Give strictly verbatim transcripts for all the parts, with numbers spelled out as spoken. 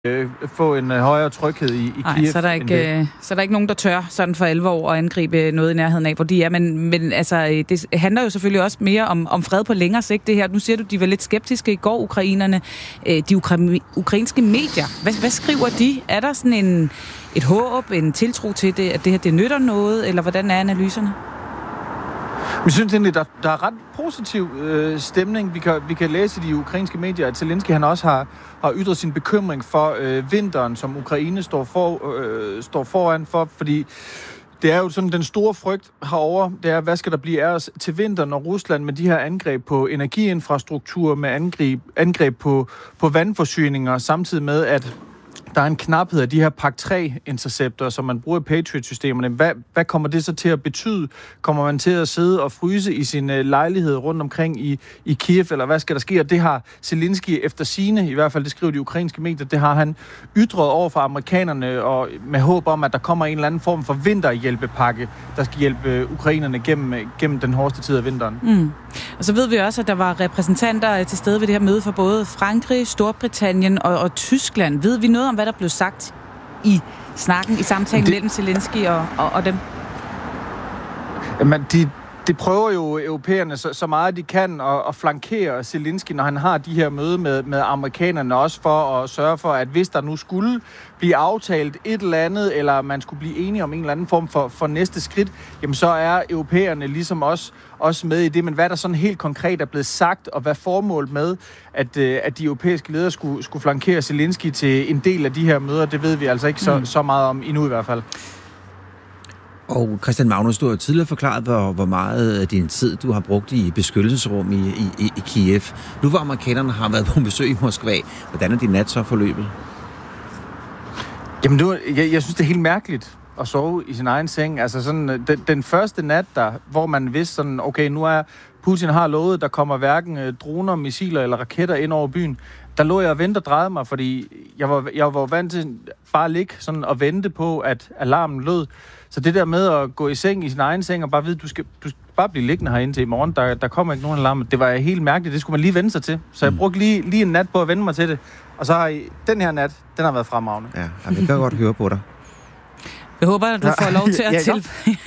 øh, få en øh, højere tryghed i, i Ej, Kiev. så er der ikke, øh, så er der ikke nogen, der tør sådan for alvor at angribe noget i nærheden af, hvor de er. Men, men altså, det handler jo selvfølgelig også mere om, om fred på længere sigt, det her. Nu siger du, de var lidt skeptiske i går, ukrainerne. Øh, de ukra- ukrainske medier, hvad, hvad skriver de? Er der sådan en, et håb, en tiltro til det, at det her det nytter noget, eller hvordan er analyserne? Vi synes egentlig, der, der er ret positiv øh, stemning. Vi kan, vi kan læse i de ukrainske medier, at Zelensky han også har, har ytret sin bekymring for øh, vinteren, som Ukraine står, for, øh, står foran for, fordi det er jo sådan den store frygt herover. Det er, hvad skal der blive af os til vinteren, når Rusland med de her angreb på energiinfrastruktur, med angreb, angreb på, på vandforsyninger, samtidig med, at der er en knaphed af de her Pak tre interceptor, som man bruger i Patriot-systemerne. Hvad, hvad kommer det så til at betyde? Kommer man til at sidde og fryse i sin uh, lejlighed rundt omkring i, i Kiev, eller hvad skal der ske? Og det har Zelensky efter sigende, i hvert fald det skriver de ukrainske medier, det har han ytret over for amerikanerne, og med håb om, at der kommer en eller anden form for vinterhjælpepakke, der skal hjælpe ukrainerne gennem, gennem den hårdeste tid af vinteren. Mm. Og så ved vi også, at der var repræsentanter til stede ved det her møde for både Frankrig, Storbritannien og, og Tyskland. Ved vi noget om, hvad der blev sagt i snakken, i samtalen det... mellem Zelensky og, og, og dem? Jamen, de, de prøver jo europæerne så, så meget de kan at, at flankere Zelensky, når han har de her møde med, med amerikanerne, også for at sørge for, at hvis der nu skulle blive aftalt et eller andet, eller man skulle blive enige om en eller anden form for, for næste skridt, jamen så er europæerne ligesom også, også med i det. Men hvad der sådan helt konkret er blevet sagt, og hvad formålet med, at, at de europæiske ledere skulle, skulle flankere Zelensky til en del af de her møder, det ved vi altså ikke så, mm. så meget om endnu i hvert fald. Og Christian Magnus, du har tidligere forklaret, hvor, hvor meget af din tid du har brugt i beskyttelsesrum i, i, i Kiev. Nu hvor amerikanerne har været på besøg i Moskva, hvordan er din nat så forløbet? Jamen, nu, jeg, jeg synes, det er helt mærkeligt at sove i sin egen seng. Altså sådan, den, den første nat, der, hvor man vidste sådan, okay, nu er Putin har lovet, der kommer hverken droner, missiler eller raketter ind over byen. Der lå jeg og ventede og drejede mig, fordi jeg var, jeg var vant til bare at ligge sådan og vente på, at alarmen lød. Så det der med at gå i seng i sin egen seng og bare vide, du skal, du skal bare blive liggende herinde til i morgen, der, der kommer ikke nogen alarm. Det var helt mærkeligt, det skulle man lige vende sig til. Så jeg brugte lige, lige en nat på at vende mig til det. Og så har I, den her nat, den har været fremragende. Ja, jeg kan godt høre på dig. Jeg håber, at du får lov til at til...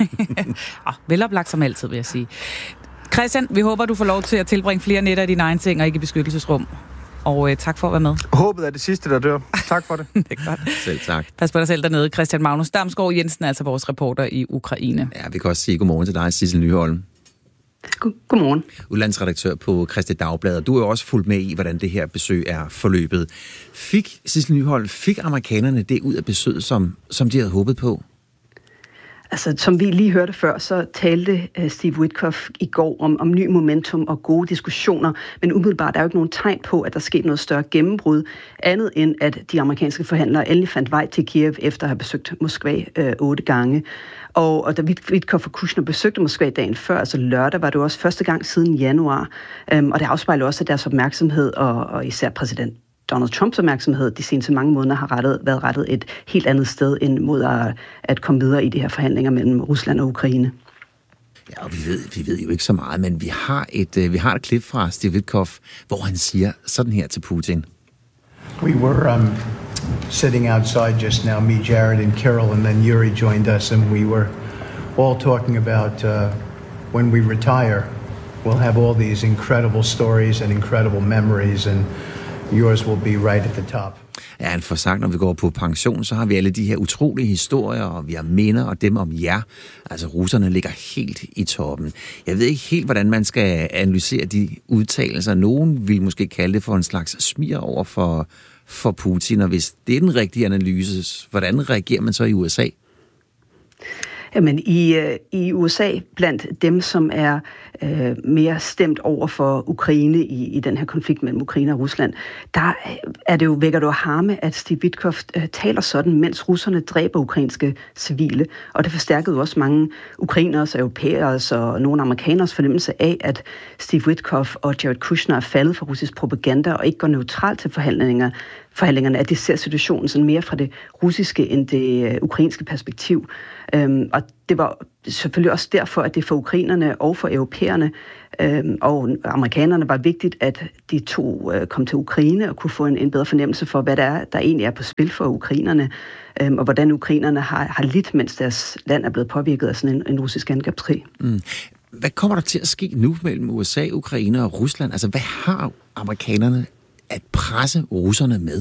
ah, veloplagt som altid, vil jeg sige. Christian, vi håber, du får lov til at tilbringe flere nætter i din egen seng og ikke i beskyttelsesrum. Og øh, tak for at være med. Håbet er det sidste, der dør. Tak for det. Det er godt. Selv tak. Pas på dig selv dernede. Christian Magnus Damsgaard Jensen er altså vores reporter i Ukraine. Ja, vi kan også sige godmorgen til dig, Sissel Nyholm. God- Godmorgen. Udlandsredaktør på Kristi Dagblad. Du er jo også fulgt med i, hvordan det her besøg er forløbet. Fik, Sissel Nyholm, fik amerikanerne det ud af besøget, som, som de havde håbet på? Altså, som vi lige hørte før, så talte uh, Steve Witkoff i går om, om ny momentum og gode diskussioner, men umiddelbart er jo ikke nogen tegn på, at der skete noget større gennembrud, andet end at de amerikanske forhandlere endelig fandt vej til Kiev efter at have besøgt Moskva uh, otte gange. Og, og da Witkoff og Kushner besøgte Moskva dagen før, altså lørdag, var det også første gang siden januar, um, og det afspejler også deres opmærksomhed, og, og især præsident Donald Trumps opmærksomhed de seneste mange måneder har rettet, været rettet et helt andet sted end mod at, at komme videre i de her forhandlinger mellem Rusland og Ukraine. Ja, og vi ved, vi ved jo ikke så meget, men vi har et, vi har et klip fra Steve Witkoff, hvor han siger sådan her til Putin. We were um, sitting outside just now, me, Jared and Carol, and then Yuri joined us, and we were all talking about uh, when we retire, we'll have all these incredible stories and incredible memories, and yours will be right at the top. Ja, han får sagt, når vi går på pension, så har vi alle de her utrolige historier, og vi har minder, og dem om jer. Altså, russerne ligger helt i toppen. Jeg ved ikke helt, hvordan man skal analysere de udtalelser. Nogen vil måske kalde det for en slags smir over for, for Putin, og hvis det er den rigtige analyse, hvordan reagerer man så i U S A? Jamen, i, i U S A, blandt dem, som er øh, mere stemt over for Ukraine i, i den her konflikt mellem Ukraine og Rusland, der er det jo, vækker det jo harme, at Steve Witkoff øh, taler sådan, mens russerne dræber ukrainske civile. Og det forstærkede jo også mange ukrainers, europæers og nogle amerikaners fornemmelse af, at Steve Witkoff og Jared Kushner er faldet for russisk propaganda og ikke går neutralt til forhandlinger, forhandlingerne, at de ser situationen sådan mere fra det russiske end det øh, ukrainske perspektiv. Øhm, og det var selvfølgelig også derfor, at det for ukrainerne og for europæerne øhm, og amerikanerne var vigtigt, at de to øh, kom til Ukraine og kunne få en, en bedre fornemmelse for, hvad der, er, der egentlig er på spil for ukrainerne, øhm, og hvordan ukrainerne har, har lidt, mens deres land er blevet påvirket af sådan en, en russisk angrebskrig. Mm. Hvad kommer der til at ske nu mellem U S A, Ukraine og Rusland? Altså, hvad har amerikanerne at presse russerne med?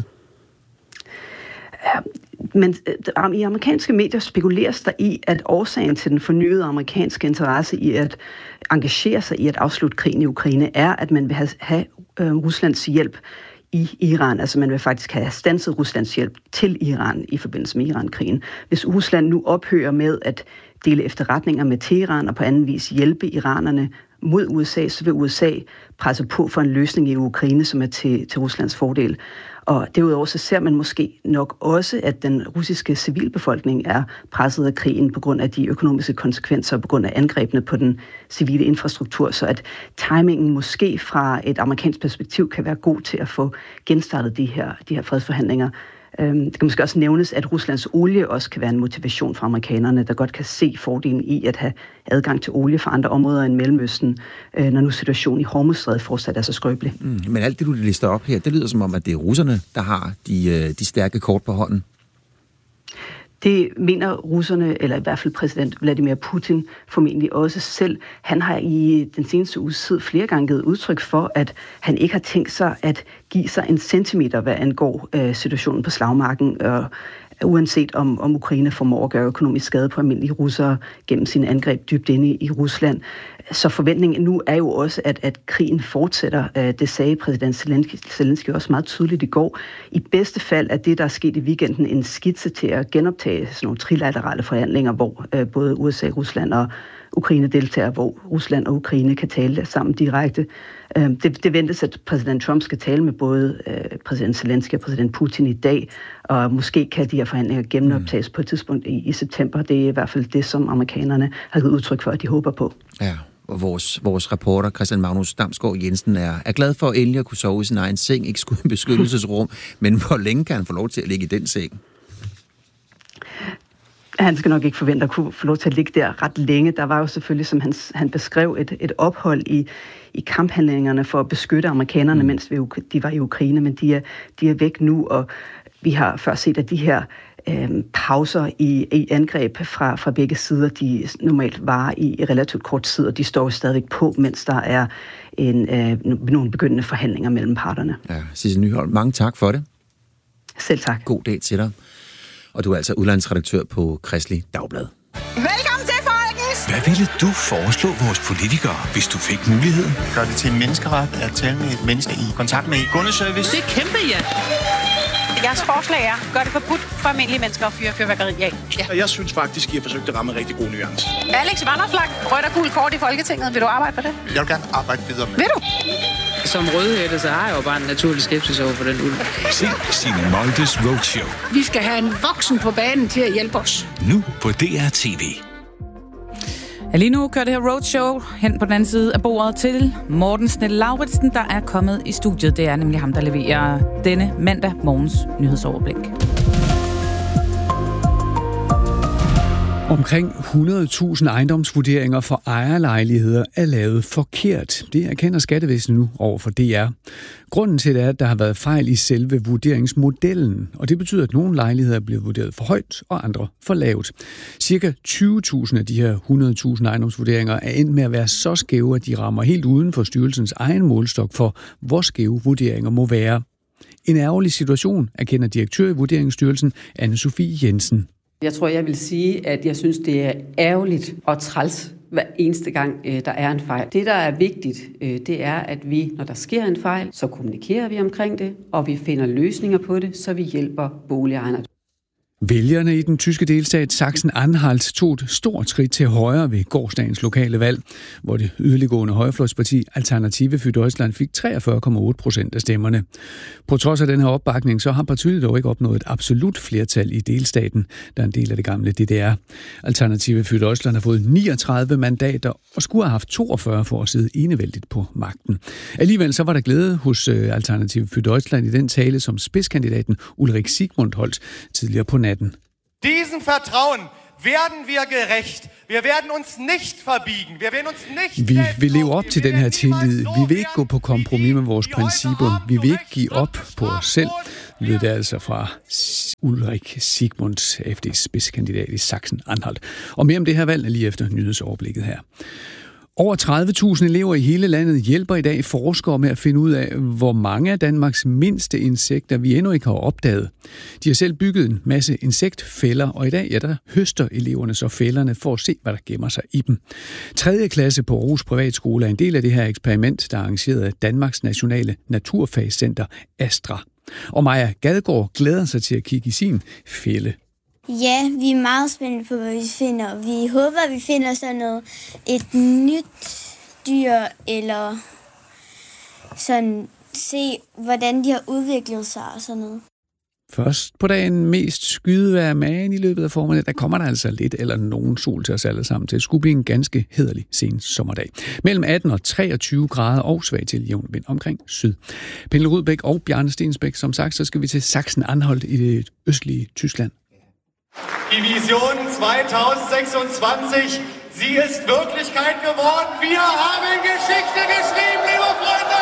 Ja, men i amerikanske medier spekuleres der i, at årsagen til den fornyede amerikanske interesse i at engagere sig i at afslutte krigen i Ukraine er, at man vil have, have øh, Ruslands hjælp i Iran. Altså man vil faktisk have standset Ruslands hjælp til Iran i forbindelse med Iran-krigen. Hvis Rusland nu ophører med at dele efterretninger med Teheran og på anden vis hjælpe iranerne mod U S A, så vil U S A presse på for en løsning i Ukraine, som er til, til Ruslands fordel. Og derudover så ser man måske nok også, at den russiske civilbefolkning er presset af krigen på grund af de økonomiske konsekvenser, på grund af angrebene på den civile infrastruktur, så at timingen måske fra et amerikansk perspektiv kan være god til at få genstartet de her, de her fredsforhandlinger. Det kan måske også nævnes, at Ruslands olie også kan være en motivation for amerikanerne, der godt kan se fordelen i at have adgang til olie fra andre områder end Mellemøsten, når nu situationen i Hormuzstrædet fortsat er så skrøbelig. Mm, men alt det, du lister op her, det lyder som om, at det er russerne, der har de, de stærke kort på hånden. Det mener russerne, eller i hvert fald præsident Vladimir Putin, formentlig også selv. Han har i den seneste uges tid flere gange givet udtryk for, at han ikke har tænkt sig at give sig en centimeter, hvad angår øh, situationen på slagmarken, og uanset om, om Ukraine formår at gøre økonomisk skade på almindelige russere gennem sine angreb dybt inde i, i Rusland. Så forventningen nu er jo også, at, at krigen fortsætter. Det sagde præsident Zelensky, Zelensky også meget tydeligt i går. I bedste fald er det, der er sket i weekenden, en skitse til at genoptage sådan nogle trilaterale forhandlinger, hvor øh, både U S A, Rusland og Ukraine deltager, hvor Rusland og Ukraine kan tale sammen direkte. Det, det ventes, at præsident Trump skal tale med både øh, præsident Zelensky og præsident Putin i dag, og måske kan de her forhandlinger genoptages på et tidspunkt i, i september. Det er i hvert fald det, som amerikanerne har givet udtryk for, at de håber på. Ja, og vores, vores reporter Christian Magnus Damsgaard Jensen er, er glad for endelig at kunne sove i sin egen seng, ikke skulle i beskyttelsesrum, men hvor længe kan han få lov til at ligge i den seng? Han skal nok ikke forvente at kunne få lov til at ligge der ret længe. Der var jo selvfølgelig, som han, han beskrev, et, et ophold i, i kamphandlingerne for at beskytte amerikanerne, mm. mens vi, de var i Ukraine, men de er, de er væk nu, og vi har før set, at de her øh, pauser i, i angreb fra, fra begge sider, de normalt varer i, i relativt kort tid, og de står stadigvæk på, mens der er en, øh, nogle begyndende forhandlinger mellem parterne. Ja, Sissel Nyholm, mange tak for det. Selv tak. God dag til dig. Og du er altså udlandsredaktør på Kristeligt Dagblad. Velkommen til, folkens! Hvad ville du foreslå vores politikere, hvis du fik muligheden? Gør det til en menneskeret at tale med et menneske i kontakt med kundeservice? Det er kæmpe, ja! Jeres forslag er, gør det forbudt for almindelige mennesker at fyre fyrværkeri af. Ja. Jeg synes faktisk, I har forsøgt at ramme en rigtig god nuance. Alex Vanopslagh, rødt og gul kort i Folketinget. Vil du arbejde for det? Jeg vil gerne arbejde videre med. Vil du? Som rødhætte, så har jeg jo bare en naturlig skepsis over for den ulv. Se Signe Moldes Roadshow. Vi skal have en voksen på banen til at hjælpe os. Nu på D R T V. Ja, lige nu kører det her roadshow hen på den anden side af bordet til Morten Snell-Lauritsen, der er kommet i studiet. Det er nemlig ham, der leverer denne mandag morgens nyhedsoverblik. Omkring hundrede tusind ejendomsvurderinger for ejerlejligheder er lavet forkert. Det erkender Skattevæsenet nu over for D R. Grunden til det er, at der har været fejl i selve vurderingsmodellen, og det betyder, at nogle lejligheder er blevet vurderet for højt og andre for lavt. Cirka tyve tusind af de her hundrede tusind ejendomsvurderinger er endt med at være så skæve, at de rammer helt uden for styrelsens egen målstok for, hvor skæve vurderinger må være. En ærgerlig situation, erkender direktør i Vurderingsstyrelsen, Anne-Sophie Jensen. Jeg tror, jeg vil sige, at jeg synes, det er ærgerligt og træls hver eneste gang, der er en fejl. Det, der er vigtigt, det er, at vi, når der sker en fejl, så kommunikerer vi omkring det, og vi finder løsninger på det, så vi hjælper boligejerne. Vælgerne i den tyske delstat Sachsen-Anhalt tog et stort skridt til højre ved gårsdagens lokale valg, hvor det yderliggående højrefløjsparti Alternative für Deutschland fik treogfyrre komma otte procent af stemmerne. På trods af den her opbakning, så har partiet dog ikke opnået et absolut flertal i delstaten, der er en del af det gamle D D R. Alternative für Deutschland har fået niogtredive mandater og skulle have haft toogfyrre for at sidde enevældigt på magten. Alligevel så var der glæde hos Alternative für Deutschland i den tale, som spidskandidaten Ulrik Sigmund holdt tidligere på natten. Diesen Vertrauen werden wir gerecht. Wir werden uns nicht verbiegen. Wir werden uns nicht. Vi vil leve op til den her tillid. Vi vil ikke gå på kompromis med vores principper. Vi vil ikke give op på os selv. Lød det altså fra Ulrik Sigmunds, A F D's spidskandidat i Sachsen-Anhalt. Og mere om det her valg er lige efter nyhedsoverblikket her. Over tredive tusind elever i hele landet hjælper i dag forskere med at finde ud af, hvor mange af Danmarks mindste insekter vi endnu ikke har opdaget. De har selv bygget en masse insektfælder, og i dag ja, der høster eleverne så fælderne for at se, hvad der gemmer sig i dem. tredje klasse på Aarhus Privatskole er en del af det her eksperiment, der er arrangeret af Danmarks Nationale Naturfagscenter Astra. Og Maja Gadegaard glæder sig til at kigge i sin fælde. Ja, vi er meget spændte på, hvad vi finder. Vi håber, at vi finder sådan noget, et nyt dyr, eller sådan se, hvordan de har udviklet sig og sådan noget. Først på dagen mest skydevejr, men i løbet af formiddagen, der kommer der altså lidt eller nogen sol til os alle sammen til. Det skulle blive en ganske hederlig sen sommerdag. Mellem atten og treogtyve grader og svag til jævn vind omkring syd. Pernille Rudbæk og Bjarne Stensbæk, som sagt, så skal vi til Sachsen-Anhalt i det østlige Tyskland. Die Vision zwanzig sechsundzwanzig, sie ist Wirklichkeit geworden. Wir haben Geschichte geschrieben, liebe Freunde!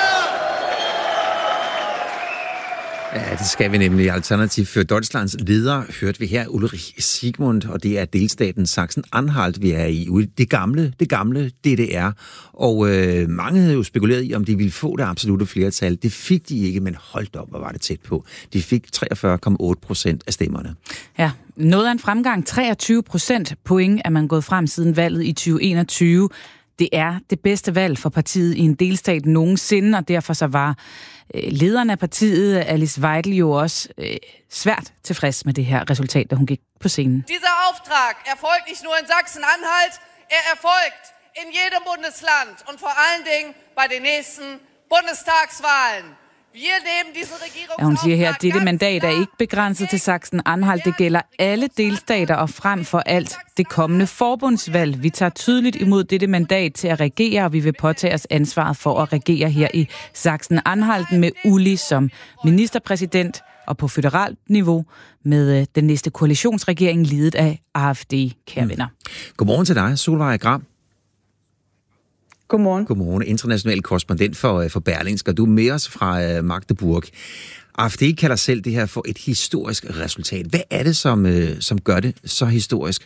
Ja, det skal vi nemlig. Alternativ für Deutschlands leder hørte vi her, Ulrich Sigmund, og det er delstaten Sachsen-Anhalt, vi er i. Det gamle, det gamle D D R. Og øh, mange havde jo spekuleret i, om de ville få det absolutte flertal. Det fik de ikke, men holdt op, hvor var det tæt på. De fik treogfyrre komma otte procent af stemmerne. Ja, noget af en fremgang. treogtyve procent point er man gået frem siden valget i tyve enogtyve. Det er det bedste valg for partiet i en delstat nogensinde, og derfor så var øh, lederen af partiet, Alice Weidel, jo også øh, svært tilfreds med det her resultat, da hun gik på scenen. Dieser Auftrag erfolgt nicht nur in Sachsen-Anhalt, er erfolgt in jedem Bundesland und vor allen Dingen bei den nächsten Bundestagswahlen. Ja, hun siger her, at dette mandat er ikke begrænset til Sachsen-Anhalt. Det gælder alle delstater og frem for alt det kommende forbundsvalg. Vi tager tydeligt imod dette mandat til at regere, og vi vil påtage os ansvaret for at regere her i Sachsen-Anhalt med Uli som ministerpræsident og på føderalt niveau med den næste koalitionsregering ledet af A F D, kære venner. Godmorgen til dig, Solveig Gram. Godmorgen. Godmorgen, international korrespondent for, for Berlingske, og du er med os fra uh, Magdeburg. A F D kalder selv det her for et historisk resultat. Hvad er det, som, uh, som gør det så historisk?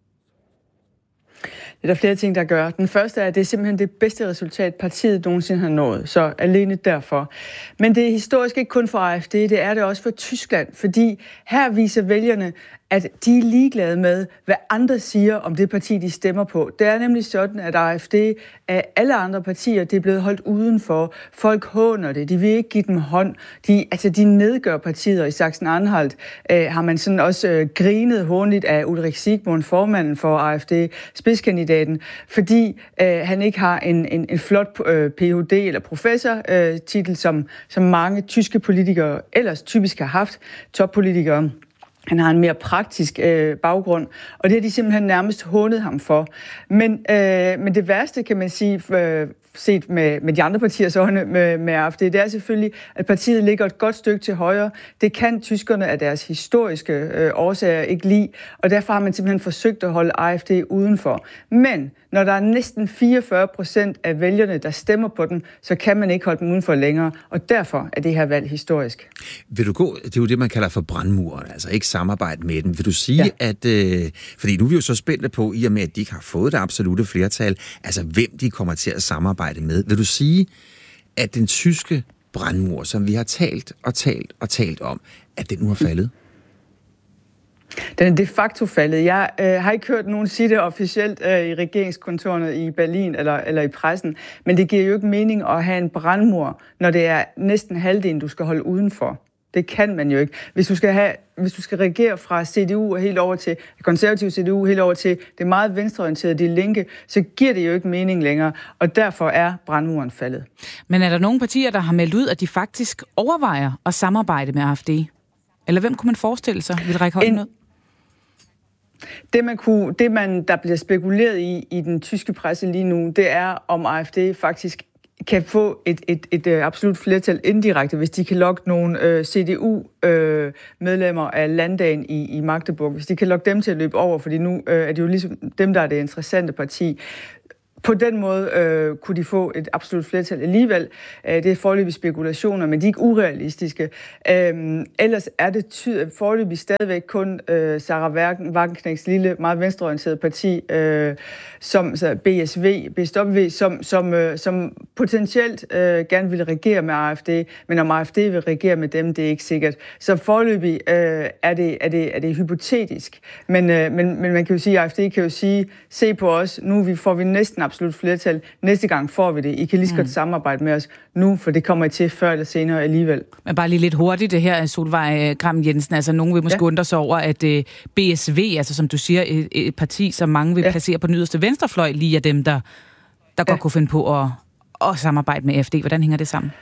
Det er der flere ting, der gør. Den første er, at det er simpelthen det bedste resultat, partiet nogensinde har nået. Så alene derfor. Men det er historisk ikke kun for A F D, det er det også for Tyskland. Fordi her viser vælgerne, at de er ligeglade med, hvad andre siger om det parti, de stemmer på. Det er nemlig sådan, at A F D af alle andre partier, det er blevet holdt udenfor. Folk håner det. De vil ikke give dem hånd. De, altså, de nedgør partiet, og i Sachsen-Anhalt øh, har man sådan også øh, grinet håndligt af Ulrich Sigmund, formanden for A F D, spidskandidaten, fordi øh, han ikke har en, en, en flot øh, P H D eller professortitel, øh, som, som mange tyske politikere ellers typisk har haft, toppolitikere. Han har en mere praktisk øh, baggrund, og det har de simpelthen nærmest hånet ham for. Men, øh, men det værste, kan man sige, øh, set med, med de andre partiers øjne med, med A F D, det er selvfølgelig, at partiet ligger et godt stykke til højre. Det kan tyskerne af deres historiske øh, årsager ikke lide, og derfor har man simpelthen forsøgt at holde A F D udenfor. Men når der er næsten fireogfyrre procent af vælgerne, der stemmer på den, så kan man ikke holde dem udenfor længere, og derfor er det her valg historisk. Vil du gå, det er jo det, man kalder for brandmuren, altså ikke samarbejde med dem. Vil du sige, ja. at, øh, fordi nu er vi jo så spændte på, i og med, at de ikke har fået det absolutte flertal, altså hvem de kommer til at samarbejde med. Vil du sige, at den tyske brandmur, som vi har talt og talt og talt om, at den nu er faldet? Den er de facto faldet. Jeg øh, har ikke hørt nogen sige det officielt øh, i regeringskontorerne i Berlin eller, eller i pressen, men det giver jo ikke mening at have en brandmur, når det er næsten halvdelen, du skal holde udenfor. Det kan man jo ikke. Hvis du skal, have, hvis du skal regere fra C D U og helt over til det konservative C D U, helt over til det meget venstreorienterede De Linke, så giver det jo ikke mening længere, og derfor er brandmuren faldet. Men er der nogle partier, der har meldt ud, at de faktisk overvejer at samarbejde med A F D? Eller hvem kunne man forestille sig vil række hånden ud? Det, man kunne, det man, der bliver spekuleret i i den tyske presse lige nu, det er, om A F D faktisk kan få et, et, et, et absolut flertal indirekte, hvis de kan lokke nogle øh, C D U-medlemmer øh, af landdagen i, i Magdeburg. Hvis de kan lokke dem til at løbe over, fordi nu øh, er det jo ligesom dem, der er det interessante parti. På den måde øh, kunne de få et absolut flertal alligevel. Øh, det er foreløbige spekulationer, men de er ikke urealistiske. Øh, ellers er det ty- foreløbig stadigvæk kun øh, Sarah Wagenknechts lille, meget venstreorienterede parti, øh, som så B S V, B S W, som, som, øh, som potentielt øh, gerne vil regere med A F D, men om A F D vil regere med dem, det er ikke sikkert. Så foreløbig øh, er, det, er, det, er det hypotetisk. Men, øh, men, men man kan jo sige, A F D kan jo sige, se på os, nu vi får vi næsten absolut flertal. Næste gang får vi det. I kan lige så godt samarbejde med os nu, for det kommer I til før eller senere alligevel. Men bare lige lidt hurtigt det her, Solveig Gram Jensen. Altså, nogen vil måske ja. undre sig over, at uh, B S V, altså som du siger, et, et parti, som mange vil ja. placere på den yderste venstrefløj, lige af dem, der, der ja. godt kunne finde på at, at samarbejde med A F D. Hvordan hænger det sammen?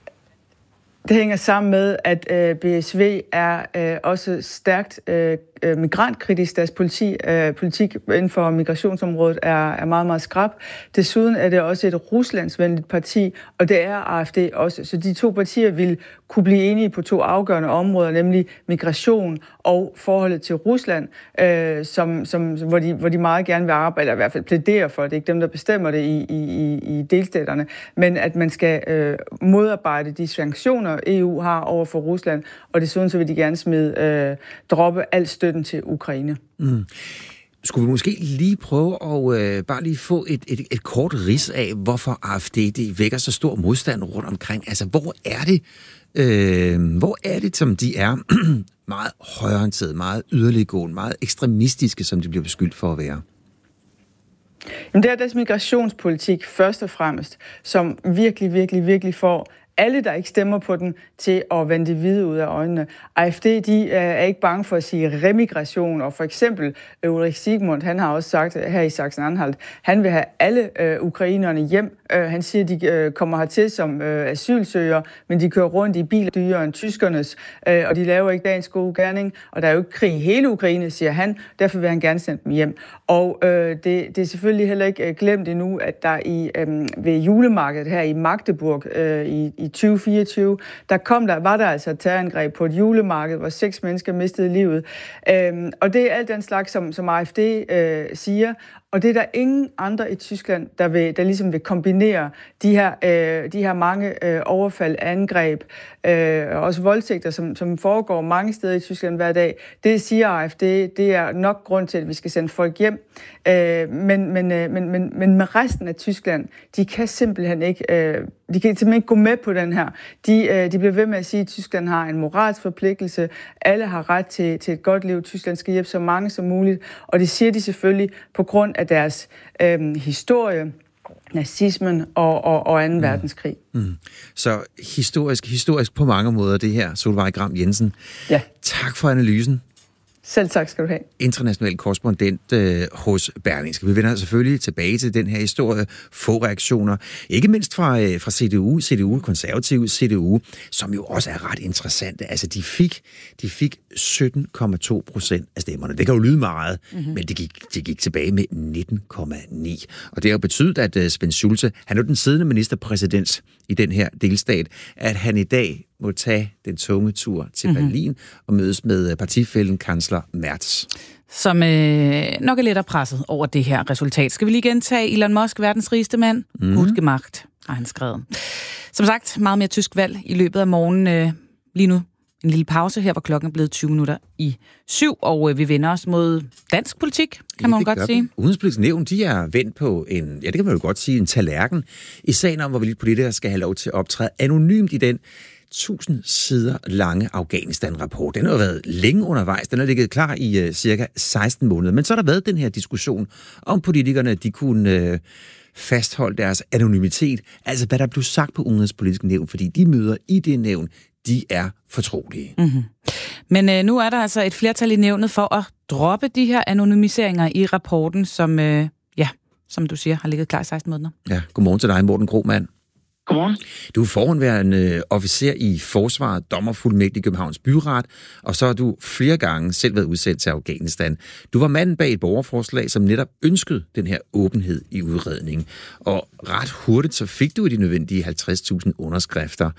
Det hænger sammen med, at øh, B S V er øh, også stærkt øh, migrantkritisk. Deres politi, øh, politik inden for migrationsområdet er, er meget, meget skrap. Desuden er det også et ruslandsvenligt parti, og det er A F D også. Så de to partier vil kunne blive enige på to afgørende områder, nemlig migration og forholdet til Rusland, øh, som, som, hvor, de, hvor de meget gerne vil arbejde, eller i hvert fald plædere for. Det er ikke dem, der bestemmer det i, i, i delstaterne, men at man skal øh, modarbejde de sanktioner, E U har over for Rusland, og desuden så vil de gerne smide, øh, droppe al støtten til Ukraine. Mm. Skulle vi måske lige prøve at øh, bare lige få et, et, et kort rids af, hvorfor A F D det vækker så stor modstand rundt omkring? Altså, hvor er det, øh, hvor er det, som de er meget højreorienterede, meget yderliggående, meget ekstremistiske, som de bliver beskyldt for at være? Jamen, det er deres migrationspolitik først og fremmest, som virkelig, virkelig, virkelig får alle, der ikke stemmer på den, til at vende det hvide ud af øjnene. A F D, de er ikke bange for at sige remigration, og for eksempel Ulrik Siegmund, han har også sagt her i Sachsen-Anhalt, han vil have alle øh, ukrainerne hjem. Øh, han siger, de øh, kommer hertil som øh, asylsøgere, men de kører rundt i biler dyrere end tyskernes, øh, og de laver ikke dagens gode gerning, og der er jo ikke krig i hele Ukraine, siger han, derfor vil han gerne sende dem hjem. Og øh, det, det er selvfølgelig heller ikke øh, glemt endnu, at der i, øh, ved julemarkedet her i Magdeburg øh, i, i tyve fireogtyve, der kom der, var der altså et terrorangreb på et julemarked, hvor seks mennesker mistede livet. Øhm, og det er alt den slags, som, som A F D øh, siger. Og det er der ingen andre i Tyskland, der, vil, der ligesom vil kombinere de her, øh, de her mange øh, overfald, angreb, øh, og også voldtægter, som, som foregår mange steder i Tyskland hver dag. Det siger A F D, det er nok grund til, at vi skal sende folk hjem. Øh, men, men, øh, men, men, men med resten af Tyskland, de kan simpelthen ikke, øh, de kan simpelthen ikke gå med på den her. De, øh, de bliver ved med at sige, at Tyskland har en moralsk forpligtelse. Alle har ret til, til et godt liv. Tyskland skal hjælpe så mange som muligt. Og det siger de selvfølgelig på grund af deres øh, historie, nazismen og, og, og anden mm. verdenskrig. Mm. Så historisk, historisk på mange måder det her, Solveig Gram Jensen. Ja. Tak for analysen. Selv tak skal du have. International korrespondent øh, hos Berlingske. Vi vender selvfølgelig tilbage til den her historie. Få reaktioner. Ikke mindst fra, øh, fra C D U, C D U, konservative C D U, som jo også er ret interessante. Altså, de fik, de fik sytten komma to procent af stemmerne. Det kan jo lyde meget, mm-hmm. men det gik, det gik tilbage med nitten komma ni. Og det har jo betydet, at uh, Svend Schulze, han er jo den siddende ministerpræsident i den her delstat, at han i dag må tage den tunge tur til mm-hmm. Berlin og mødes med partifællen kansler Merz. Som øh, nok er lidt af presset over det her resultat. Skal vi lige gentage Elon Musk, verdens rigeste mand? Mm. Gut gemacht, har han skrevet. Som sagt, meget mere tysk valg i løbet af morgenen. Øh, lige nu en lille pause her, hvor klokken er blevet tyve minutter i syv, og øh, vi vender os mod dansk politik, kan ja, man godt sige. Udenrigspolitisk Nævn, de er vendt på en, ja det kan man jo godt sige, en tallerken i sagen om, hvorvidt politikere skal have lov til at optræde anonymt i den tusind sider lange Afghanistan-rapport. Den har været længe undervejs. Den har ligget klar i uh, cirka seksten måneder. Men så har der været den her diskussion om politikerne, de kunne uh, fastholde deres anonymitet. Altså hvad der blev sagt på Udenrigspolitisk Nævn, fordi de møder i det nævn de er fortrolige. Mm-hmm. Men øh, nu er der altså et flertal i nævnet for at droppe de her anonymiseringer i rapporten, som, øh, ja, som du siger, har ligget klar i seksten måneder. Ja, godmorgen til dig, Morten Krohmann. Godmorgen. Du er forhåndværende officer i Forsvaret, dommerfuldmægtig i Københavns Byret, og så har du flere gange selv været udsendt til Afghanistan. Du var manden bag et borgerforslag, som netop ønskede den her åbenhed i udredningen. Og ret hurtigt så fik du de nødvendige halvtreds tusind underskrifter.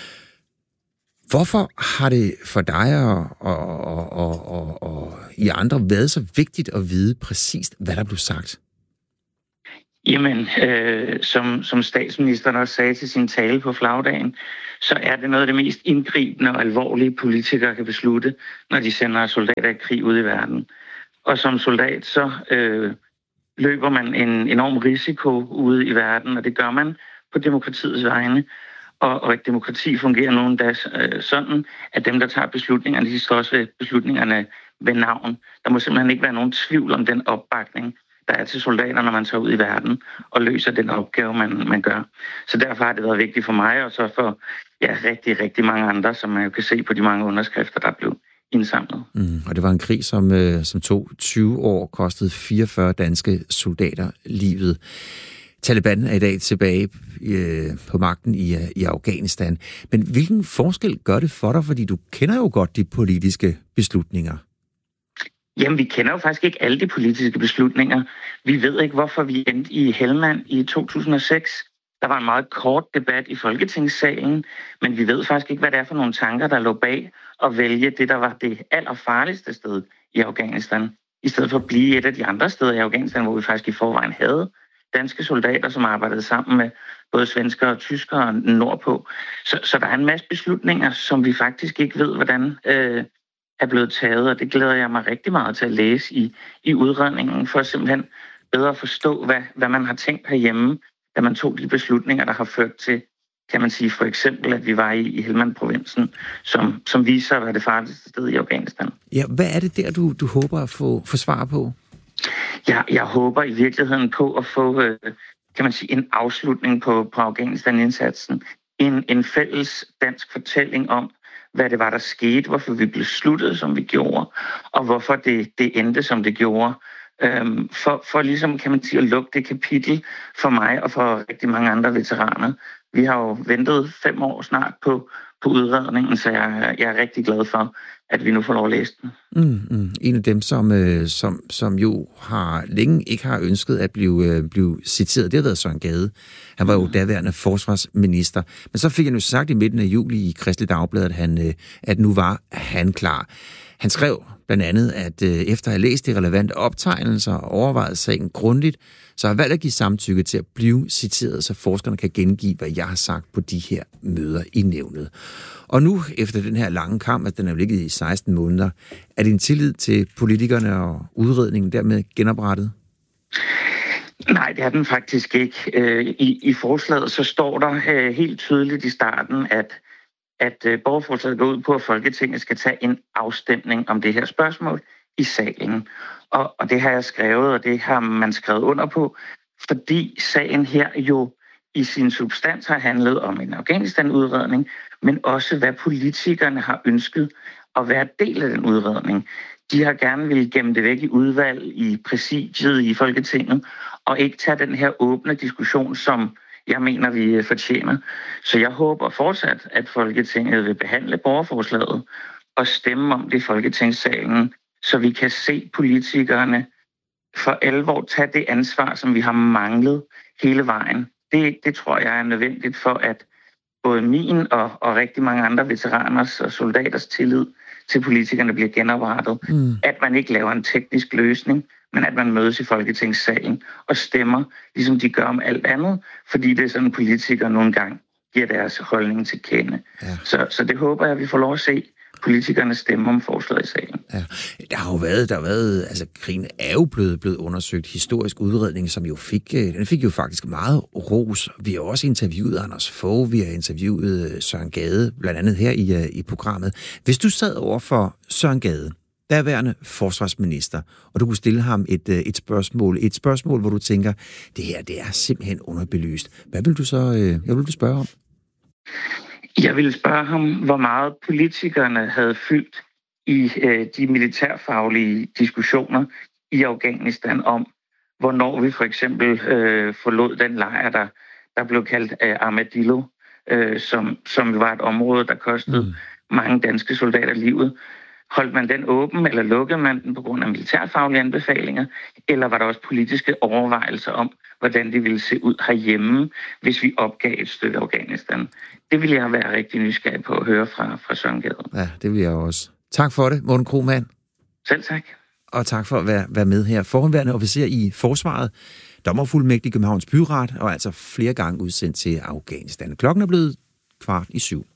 Hvorfor har det for dig og, og, og, og, og, og I andre været så vigtigt at vide præcist, hvad der blev sagt? Jamen, øh, som, som statsministeren også sagde til sin tale på flagdagen, så er det noget af det mest indgribende og alvorlige politikere kan beslutte, når de sender soldater i krig ud i verden. Og som soldat, så øh, løber man en enorm risiko ude i verden, og det gør man på demokratiets vegne. Og, og et demokrati fungerer nogen dag øh, sådan, at dem, der tager beslutningerne, de står også ved beslutningerne ved navn. Der må simpelthen ikke være nogen tvivl om den opbakning, der er til soldater, når man tager ud i verden og løser den opgave, man, man gør. Så derfor har det været vigtigt for mig, og så for ja, rigtig, rigtig mange andre, som man jo kan se på de mange underskrifter, der blev indsamlet. Mm, og det var en krig, som, øh, som tog tyve år, kostede fireogfyrre danske soldater livet. Taliban er i dag tilbage øh, på magten i, i Afghanistan. Men hvilken forskel gør det for dig? Fordi du kender jo godt de politiske beslutninger. Jamen, vi kender jo faktisk ikke alle de politiske beslutninger. Vi ved ikke, hvorfor vi endte i Helmand i to tusind og seks. Der var en meget kort debat i Folketingssalen, men vi ved faktisk ikke, hvad det er for nogle tanker, der lå bag at vælge det, der var det allerfarligste sted i Afghanistan, i stedet for at blive et af de andre steder i Afghanistan, hvor vi faktisk i forvejen havde danske soldater, som arbejdede sammen med både svenskere og tyskere nordpå. Så, så der er en masse beslutninger, som vi faktisk ikke ved, hvordan øh, er blevet taget, og det glæder jeg mig rigtig meget til at læse i, i udredningen, for at simpelthen bedre forstå, hvad, hvad man har tænkt herhjemme, da man tog de beslutninger, der har ført til, kan man sige, for eksempel, at vi var i, i Helmand-provinsen, som, som viser at være det farligste sted i Afghanistan. Ja, hvad er det der, du, du håber at få, få svar på? Jeg, jeg håber i virkeligheden på at få, øh, kan man sige, en afslutning på, på Afghanistan-indsatsen. En, en fælles dansk fortælling om, hvad det var, der skete, hvorfor vi blev sluttet, som vi gjorde, og hvorfor det, det endte, som det gjorde. Øhm, for, for ligesom, kan man sige, at lukke det kapitel for mig og for rigtig mange andre veteraner. Vi har jo ventet fem år snart på, på udredningen, så jeg, jeg er rigtig glad for, at vi nu får lov at læse den. Mm, mm. En af dem, som, øh, som, som jo har længe ikke har ønsket at blive, øh, blive citeret, det har været Søren Gade. Han var jo daværende forsvarsminister. Men så fik han jo sagt i midten af juli i Kristeligt Dagblad, at, han, øh, at nu var han klar. Han skrev blandt andet, at øh, efter at have læst de relevante optegnelser og overvejet sagen grundigt, så har jeg valgt at give samtykke til at blive citeret, så forskerne kan gengive, hvad jeg har sagt på de her møder i nævnet. Og nu, efter den her lange kamp, at den er ligget i seksten måneder, er din tillid til politikerne og udredningen dermed genoprettet? Nej, det er den faktisk ikke. I, i forslaget så står der helt tydeligt i starten, at at borgerforslaget går ud på, at Folketinget skal tage en afstemning om det her spørgsmål i salen. Og, og det har jeg skrevet, og det har man skrevet under på, fordi sagen her jo i sin substans har handlet om en Afghanistan-udredning, men også hvad politikerne har ønsket at være del af den udredning. De har gerne ville gemme det væk i udvalg, i præsidiet, i Folketinget, og ikke tage den her åbne diskussion, som jeg mener, vi fortjener. Så jeg håber fortsat, at Folketinget vil behandle borgerforslaget og stemme om det i Folketingssalen, så vi kan se politikerne for alvor tage det ansvar, som vi har manglet hele vejen. Det, det tror jeg er nødvendigt for, at både min og, og rigtig mange andre veteraners og soldaters tillid til politikerne bliver genoprettet. Mm. At man ikke laver en teknisk løsning, men at man mødes i Folketingssalen og stemmer, ligesom de gør om alt andet, fordi det er sådan, politikere nogle gange giver deres holdning til kende. Ja. Så, så det håber jeg, at vi får lov at se politikerne stemme om forslaget i salen. Ja. Der har jo været, der har været, altså krigen er jo blevet, blevet undersøgt, historisk udredning, som jo fik, den fik jo faktisk meget ros. Vi har også interviewet Anders Fogh, vi har interviewet Søren Gade, blandt andet her i, i programmet. Hvis du sad over for Søren Gade, daværende forsvarsminister, og du kunne stille ham et, et spørgsmål, et spørgsmål, hvor du tænker, det her, det er simpelthen underbelyst. Hvad vil du så, hvad vil du spørge om? Jeg ville spørge ham, hvor meget politikerne havde fyldt i øh, de militærfaglige diskussioner i Afghanistan om, hvornår vi for eksempel øh, forlod den lejr, der, der blev kaldt øh, Armadillo, øh, som, som var et område, der kostede mm. mange danske soldater livet. Holdt man den åben, eller lukkede man den på grund af militærfaglige anbefalinger, eller var der også politiske overvejelser om, hvordan det ville se ud herhjemme, hvis vi opgav et stykke Afghanistan? Det vil jeg være rigtig nysgerrig på at høre fra, fra Søren Gade. Ja, det vil jeg også. Tak for det, Morten Krohmann. Selv tak. Og tak for at være, være med her. Forhåndværende officer i Forsvaret, dommerfuldmægtig i Københavns Byret, og altså flere gange udsendt til Afghanistan. Klokken er blevet kvart i syv.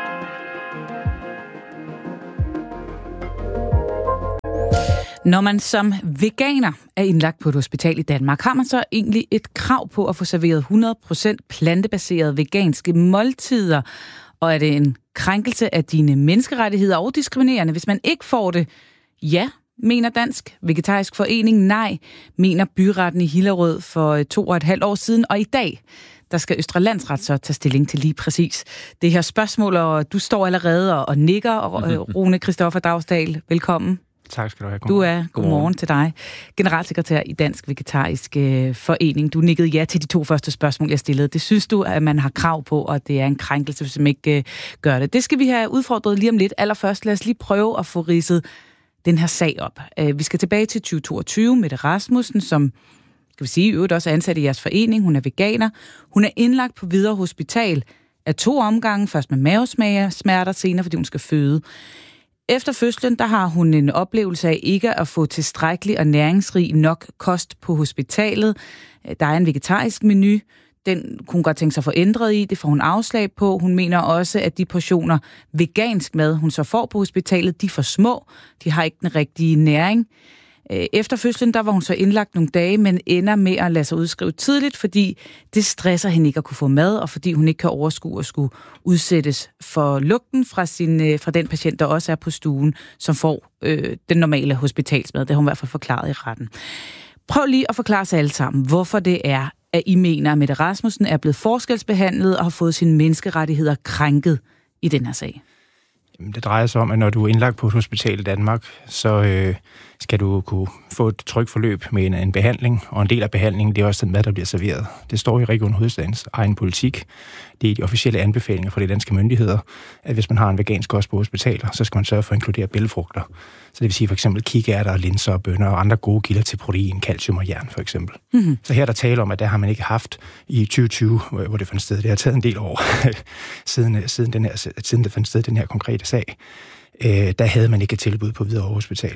Når man som veganer er indlagt på et hospital i Danmark, har man så egentlig et krav på at få serveret hundrede procent plantebaserede veganske måltider? Og er det en krænkelse af dine menneskerettigheder og diskriminerende, hvis man ikke får det? Ja, mener Dansk Vegetarisk Forening. Nej, mener byretten i Hillerød for to og et halvt år siden. Og i dag, der skal Østre Landsret så tage stilling til lige præcis det her spørgsmål. Og du står allerede og nikker, og Rune Christoffer Dragsdahl, velkommen. Tak skal du have. Du er, godmorgen. godmorgen til dig, generalsekretær i Dansk Vegetarisk Forening. Du nikkede ja til de to første spørgsmål, jeg stillede. Det synes du, at man har krav på, og det er en krænkelse, hvis man ikke gør det. Det skal vi have udfordret lige om lidt. Allerførst, lad os lige prøve at få ridset den her sag op. Vi skal tilbage til tyve toogtyve. Mette Rasmussen, som skal vi sige, i øvrigt også er ansat i jeres forening. Hun er veganer. Hun er indlagt på Hvidovre Hospital af to omgange. Først med mavesmerter, senere fordi hun skal føde. Efter fødslen, der har hun en oplevelse af ikke at få tilstrækkelig og næringsrig nok kost på hospitalet. Der er en vegetarisk menu. Den kunne hun godt tænke sig at få ændret i. Det får hun afslag på. Hun mener også, at de portioner vegansk mad, hun så får på hospitalet, de er for små. De har ikke den rigtige næring. Efter fødslen, der var hun så indlagt nogle dage, men ender med at lade sig udskrive tidligt, fordi det stresser hende ikke at kunne få mad, og fordi hun ikke kan overskue at skulle udsættes for lugten fra, sin, fra den patient, der også er på stuen, som får øh, den normale hospitalsmad. Det har hun i hvert fald forklaret i retten. Prøv lige at forklare sig alle sammen, hvorfor det er, at I mener, at Mette Rasmussen er blevet forskelsbehandlet og har fået sine menneskerettigheder krænket i den her sag. Det drejer sig om, at når du er indlagt på et hospital i Danmark, så øh, skal du kunne få et trykforløb med en, en behandling, og en del af behandlingen, det er også den mad, der bliver serveret. Det står i Region Hovedstadens egen politik. Det er de officielle anbefalinger fra de danske myndigheder, at hvis man har en vegansk kost på hospitaler, så skal man sørge for at inkludere bælgfrugter. Så det vil sige for eksempel kikærter, linser, bønner og andre gode kilder til protein, calcium og jern for eksempel. Mm-hmm. Så her der taler om, at der har man ikke haft i tyve tyve, hvor det fandt sted. Det har taget en del år siden, siden, den her, siden det fandt sted den her konkrete sag. Øh, der havde man ikke et tilbud på Hvidovre Hospital.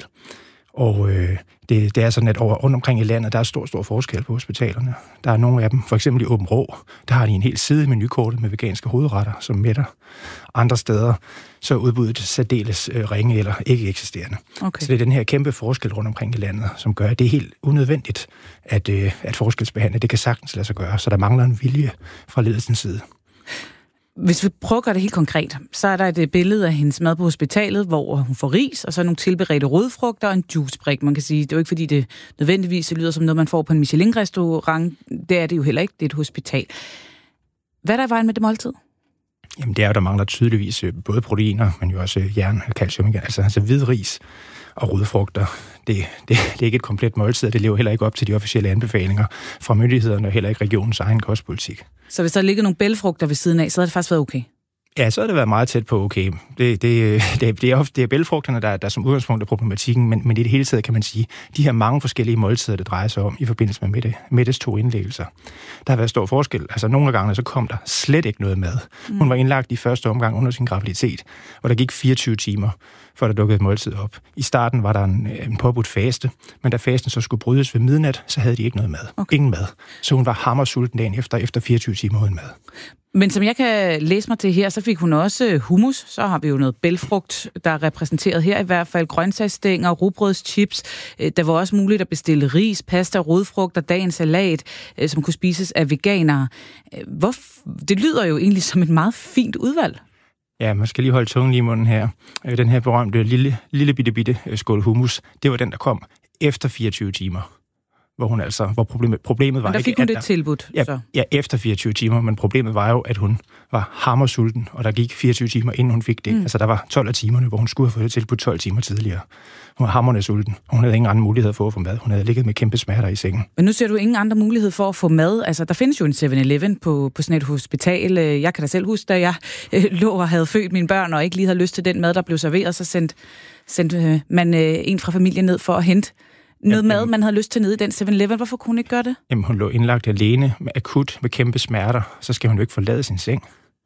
Og øh, det, det er sådan, at over, rundt omkring i landet, der er stor, stor forskel på hospitalerne. Der er nogle af dem, for eksempel i Åben Rå, der har de en hel side menukortet med veganske hovedretter, som mætter. Andre steder, så er udbuddet særdeles øh, ringe eller ikke eksisterende. Okay. Så det er den her kæmpe forskel rundt omkring i landet, som gør, at det er helt unødvendigt, at, øh, at forskelsbehandle. Det kan sagtens lade sig gøre, så der mangler en vilje fra ledelsens side. Hvis vi prøver at gøre det helt konkret, så er der et billede af hendes mad på hospitalet, hvor hun får ris, og så nogle tilberedte rødfrugter og en juicebrik. Man kan sige, det er jo ikke fordi, det nødvendigvis lyder som noget, man får på en Michelin-restaurant. Det er det jo heller ikke, det er et hospital. Hvad er der i vejen med det måltid? Jamen det er jo, der mangler tydeligvis både proteiner, men jo også jern og calcium. Altså, altså hvid ris og rødfrugter. Det, det, det er ikke et komplet måltid, og det lever heller ikke op til de officielle anbefalinger fra myndighederne, og heller ikke regionens egen kostpolitik. Så hvis der ligger nogle bælgfrugter ved siden af, så har det faktisk været okay? Ja, så har det været meget tæt på okay. Det, det, det, det er ofte det er bælgfrugterne, der, der som udgangspunkt er problematikken, men, men i det hele taget kan man sige, de her mange forskellige måltider, det drejer sig om i forbindelse med Mette, Mettes to indlæggelser. Der har været stor forskel. Altså nogle gange så kom der slet ikke noget mad. Mm. Hun var indlagt i første omgang under sin graviditet, hvor der gik fireogtyve timer, før der dukkede et måltid op. I starten var der en, en påbudt faste, men da fasten så skulle brydes ved midnat, så havde de ikke noget mad. Okay. Ingen mad. Så hun var hammersulten dagen efter, efter fireogtyve timer uden mad. Men som jeg kan læse mig til her, så fik hun også hummus. Så har vi jo noget bælgfrugt, der er repræsenteret her, i hvert fald grøntsagsstænger, rugbrødschips. Der var også muligt at bestille ris, pasta, rødfrugt og dagens salat, som kunne spises af veganere. Hvor, det lyder jo egentlig som et meget fint udvalg. Ja, man skal lige holde tungen lige i munden her. Den her berømte lille, lille bitte, bitte skål hummus, det var den, der kom efter fireogtyve timer. hvor hun altså, hvor problemet, problemet var men der fik ikke, hun det der, tilbudt. Ja, så. ja, efter fireogtyve timer, men problemet var jo, at hun var hammersulten, og der gik fireogtyve timer, inden hun fik det. Mm. Altså, der var tolv af timerne, hvor hun skulle have fået det tilbudt tolv timer tidligere. Hun var hamrende sulten. Hun havde ingen anden mulighed for at få mad. Hun havde ligget med kæmpe smerter i sengen. Men nu ser du ingen andre mulighed for at få mad. Altså, der findes jo en seven eleven på, på sådan et hospital. Jeg kan da selv huske, da jeg øh, lå og havde født mine børn, og ikke lige havde lyst til den mad, der blev serveret, så sendte, sendte øh, man øh, en fra familien ned for at hente noget jamen, mad, man havde lyst til nede i den seven eleven. Hvorfor kunne hun ikke gøre det? Jamen, hun lå indlagt alene, med akut, med kæmpe smerter. Så skal hun jo ikke forlade sin seng.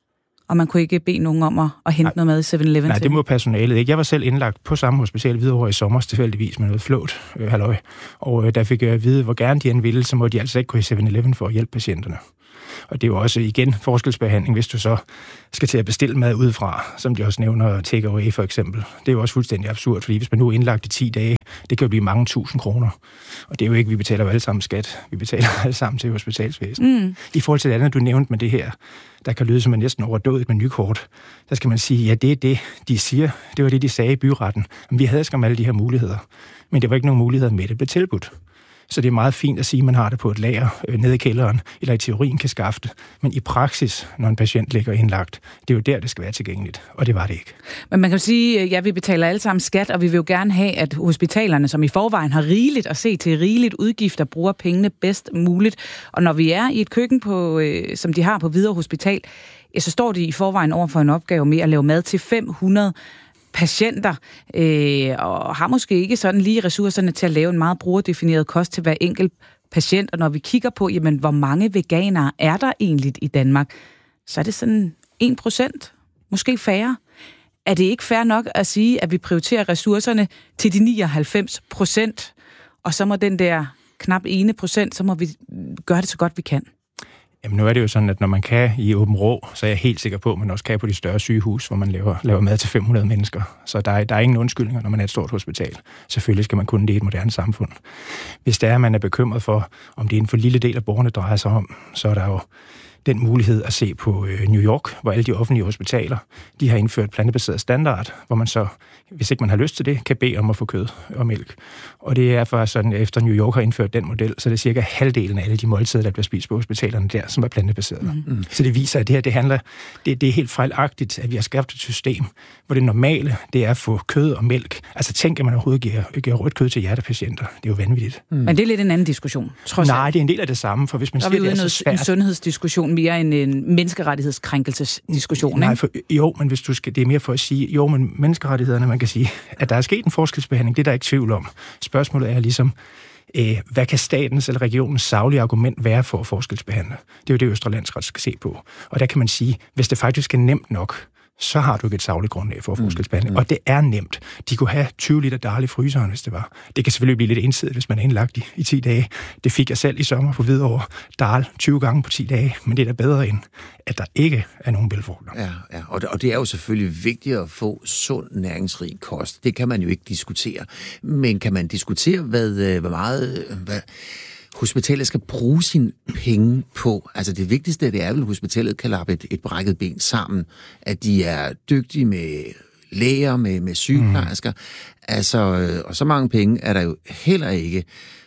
Og man kunne ikke bede nogen om at, at hente nej, noget mad i seven eleven? Nej, det må personalet ikke. Jeg var selv indlagt på samme hospital Hvidovre i sommer, tilfældigvis med noget flåt, øh, halløj. Og øh, der fik jeg at vide, hvor gerne de end ville, så må de altså ikke gå i seven eleven for at hjælpe patienterne. Og det er jo også igen forskelsbehandling, hvis du så skal til at bestille mad udefra, som de også nævner take away for eksempel. Det er jo også fuldstændig absurd, fordi hvis man nu er indlagt i ti dage, det kan jo blive mange tusind kroner. Og det er jo ikke, vi betaler jo alle sammen skat. Vi betaler alle sammen til hospitalsvæsen. Mm. I forhold til det andet, du nævnte med det her, der kan lyde som en næsten overdådigt menukort, der skal man sige, ja, det er det, de siger. Det var det, de sagde i byretten. Men vi havde skam alle de her muligheder. Men det var ikke nogen muligheder med, det blev tilbudt. Så det er meget fint at sige, at man har det på et lager øh, nede i kælderen, eller i teorien kan skaffe det. Men i praksis, når en patient ligger indlagt, det er jo der, det skal være tilgængeligt. Og det var det ikke. Men man kan jo sige, at ja, vi betaler alle sammen skat, og vi vil jo gerne have, at hospitalerne, som i forvejen har rigeligt at se til rigeligt udgifter, bruger pengene bedst muligt. Og når vi er i et køkken, på, øh, som de har på Hvidovre Hospital, ja, så står de i forvejen over for en opgave med at lave mad til fem hundrede patienter, øh, og har måske ikke sådan lige ressourcerne til at lave en meget brugerdefineret kost til hver enkelt patient. Og når vi kigger på, jamen, hvor mange veganere er der egentlig i Danmark, så er det sådan en procent, måske færre. Er det ikke fair nok at sige, at vi prioriterer ressourcerne til de nioghalvfems procent, og så må den der knap ene procent, så må vi gøre det så godt vi kan? Jamen nu er det jo sådan, at når man kan i Åben Rå, så er jeg helt sikker på, at man også kan på de større sygehus, hvor man laver, laver mad til fem hundrede mennesker. Så der er, der er ingen undskyldninger, når man er et stort hospital. Selvfølgelig skal man kunne det i et moderne samfund. Hvis det er, at man er bekymret for, om det er en for lille del af borgerne drejer sig om, så er der jo den mulighed at se på øh, New York, hvor alle de offentlige hospitaler, de har indført plantebaseret standard, hvor man så, hvis ikke man har lyst til det, kan bede om at få kød og mælk. Og det er faktisk sådan, at efter New York har indført den model, så er det cirka halvdelen af alle de måltider, der bliver spist på hospitalerne der, som er plantebaseret. Mm-hmm. Så det viser, at det her, det handler, det, det er helt fejlagtigt, at vi har skabt et system, hvor det normale, det er at få kød og mælk. Altså tænk, at man overhovedet giver, giver rødt kød til hjertepatienter. Det er jo vanvittigt. Mm. Men det er lidt en anden diskussion, trods Nej, det er en del af det samme, for hvis man der siger, det er noget, så svært. En sundhedsdiskussion mere end en menneskerettighedskrænkelsesdiskussion, Nej, ikke? for, jo, men hvis du skal, det er mere for at sige, jo, men menneskerettighederne, man kan sige, at der er sket en forskelsbehandling, det er der ikke tvivl om. Spørgsmålet er ligesom, øh, hvad kan statens eller regionens saglige argument være for at forskelsbehandle? Det er jo det, Østre Landsret skal se på. Og der kan man sige, hvis det faktisk er nemt nok, så har du ikke et sagligt grundlag for forskelsbehandling. Mm. Og det er nemt. De kunne have tyve liter dal i fryseren, hvis det var. Det kan selvfølgelig blive lidt ensidigt, hvis man er indlagt i, i ti dage. Det fik jeg selv i sommer på Hvidovre. Dal tyve gange på ti dage, men det er da bedre end, at der ikke er nogen velfrugter. Ja, ja. Og, det, og det er jo selvfølgelig vigtigt at få sund, næringsrig kost. Det kan man jo ikke diskutere. Men kan man diskutere, hvad, hvad meget... Hvad hospitalet skal bruge sine penge på? Altså det vigtigste, det er vel, at hospitalet kan lappe et, et brækket ben sammen. At de er dygtige med læger, med, med sygeplejersker. Mm. Altså, og så mange penge er der jo heller ikke.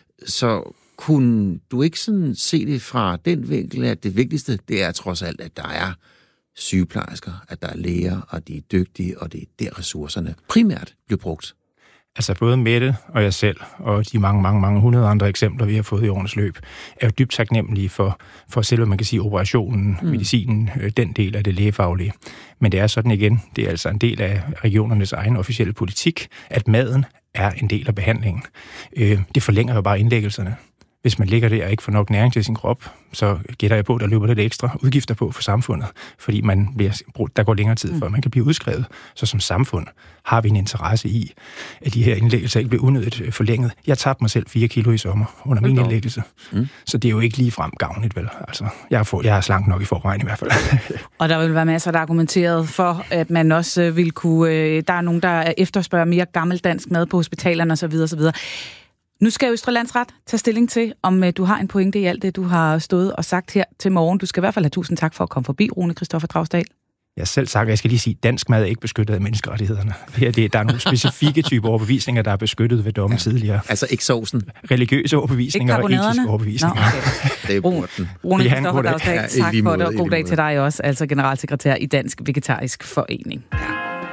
Så kunne du ikke sådan se det fra den vinkel, at det vigtigste, det er trods alt, at der er sygeplejersker, at der er læger, og de er dygtige, og det er der ressourcerne primært bliver brugt? Altså både Mette og jeg selv, og de mange, mange, mange hundrede andre eksempler, vi har fået i årenes løb, er jo dybt taknemmelige for, for selve, man kan sige, operationen, mm. medicinen, den del af det lægefaglige. Men det er sådan igen, det er altså en del af regionernes egen officielle politik, at maden er en del af behandlingen. Det forlænger jo bare indlæggelserne. Hvis man ligger der og ikke får nok næring til sin krop, så gætter jeg på, at der løber lidt ekstra udgifter på for samfundet, fordi man bliver, der går længere tid, før man kan blive udskrevet. Så som samfund har vi en interesse i, at de her indlæggelser ikke bliver unødigt forlænget. Jeg tabte mig selv fire kilo i sommer under min indlæggelse, mm. så det er jo ikke lige frem gavnligt, vel? Altså, jeg er, for, jeg er slank nok i forvejen i hvert fald. Og der vil være masser, der er argumenteret for, at man også vil kunne... Der er nogen, der efterspørger mere gammeldansk mad på hospitalerne osv. osv. Nu skal Østre Landsret tage stilling til, om du har en pointe i alt det, du har stået og sagt her til morgen. Du skal i hvert fald have tusind tak for at komme forbi, Rune Christoffer Dragsdal. Jeg har selv sagt, at jeg skal lige sige, at dansk mad er ikke beskyttet af menneskerettighederne. Her, det, der er nogle specifikke typer overbevisninger, der er beskyttet ved dommen ja. tidligere. Altså ikke sovsen? Religiøse overbevisninger og etiske overbevisninger. Nå, okay. Det er Rune, Rune Kristoffer Dagsdag, ja, tak for det, og god dag til dig også, altså generalsekretær i Dansk Vegetarisk Forening. Ja.